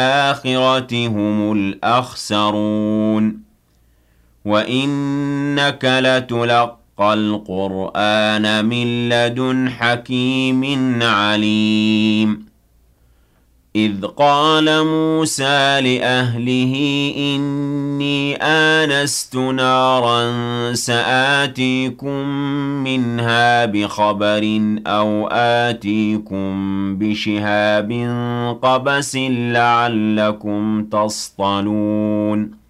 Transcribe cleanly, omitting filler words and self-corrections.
الْآخِرَةِ هُمُ الْأَخْسَرُونَ وَإِنَّكَ لَتُلَقَّى الْقُرْآنَ مِن لَّدُنْ حَكِيمٍ عَلِيمٍ إِذْ قَالَ مُوسَىٰ لِأَهْلِهِ إِنِّي آنَسْتُ نَارًا سَآتِيكُم مِّنْهَا بِخَبَرٍ أَوْ آتِيكُم بِشِهَابٍ قَبَسٍ لَّعَلَّكُمْ تَصْطَلُونَ